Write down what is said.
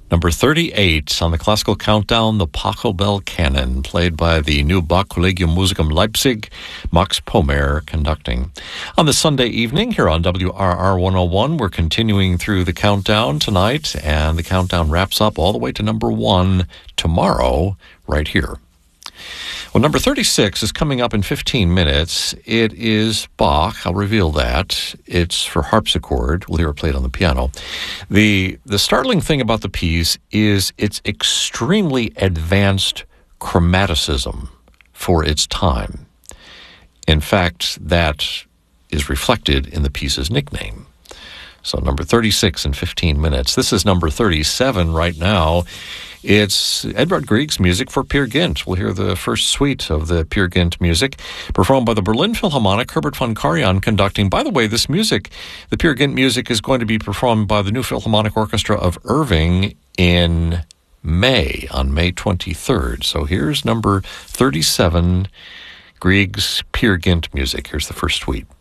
Number 38 on the classical countdown, the Pachelbel Canon, played by the New Bach Collegium Musicum Leipzig, Max Pomer conducting. On the Sunday evening here on WRR 101, we're continuing through the countdown tonight, and the countdown wraps up all the way to number 1 tomorrow, right here. Well, number 36 is coming up in 15 minutes. It is Bach. I'll reveal that. It's for harpsichord. We'll hear it played on the piano. The startling thing about the piece is its extremely advanced chromaticism for its time. In fact, that is reflected in the piece's nickname. So number 36 in 15 minutes. This is number 37 right now. It's Edvard Grieg's music for Peer Gynt. We'll hear the first suite of the Peer Gynt music performed by the Berlin Philharmonic, Herbert von Karajan conducting. By the way, this music, the Peer Gynt music, is going to be performed by the New Philharmonic Orchestra of Irving in May, on May 23rd. So here's number 37, Grieg's Peer Gynt music. Here's the first suite.